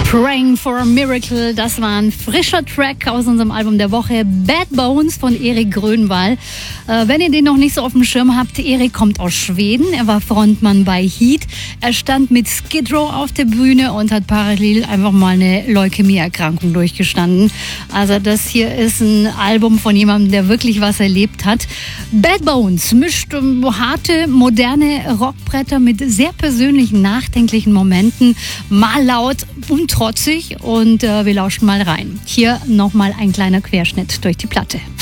Praying for a Miracle, das war ein frischer Track aus unserem Album der Woche, Bad Bones von Erik Grönwall. Wenn ihr den noch nicht so auf dem Schirm habt, Erik kommt aus Schweden, er war Frontmann bei Heat, er stand mit Skid Row auf der Bühne und hat parallel einfach mal eine Leukämieerkrankung durchgestanden. Also das hier ist ein Album von jemandem, der wirklich was erlebt hat. Bad Bones mischt harte, moderne Rockbretter mit sehr persönlichen, nachdenklichen Momenten, mal laut und trotzig, und wir lauschen mal rein. Hier nochmal ein kleiner Querschnitt durch die Platte.